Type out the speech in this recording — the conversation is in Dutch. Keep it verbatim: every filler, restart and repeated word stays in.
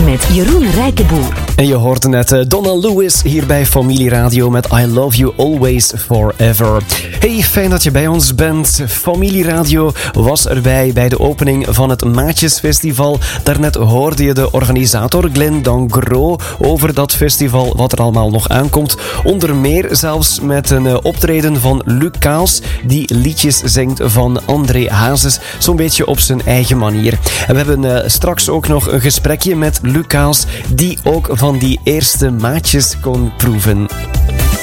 met Jeroen Rijkenboer. En je hoorde net uh, Donna Lewis hier bij Familie Radio met I Love You Always Forever. Hey, fijn dat je bij ons bent. Familie Radio was erbij bij de opening van het Maatjesfestival. Daarnet hoorde je de organisator Glenn Dangro over dat festival, wat er allemaal nog aankomt. Onder meer zelfs met een uh, optreden van Luc Kaels, die liedjes zingt van André Hazes, zo'n beetje op zijn eigen manier. En we hebben uh, straks ook nog een gesprekje met Luc Kaels, die ook van die eerste maatjes kon proeven.